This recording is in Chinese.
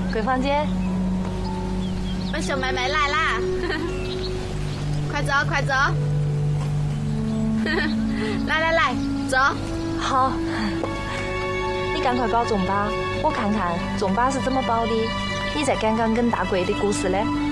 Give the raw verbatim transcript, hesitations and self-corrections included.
桂芳姐， 我小妹妹来啦！快走，快走！来来来，走。 好，你赶快包粽吧，我看看粽吧是怎么包的。你再讲讲跟大贵的故事嘞。